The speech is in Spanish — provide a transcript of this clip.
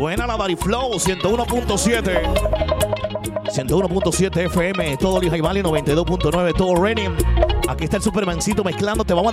Suena la Dari Flow 101.7. 101.7 FM, todo Lehigh Valley, 92.9, todo Reading. Aquí está el Supermancito mezclando. Te vamos a dar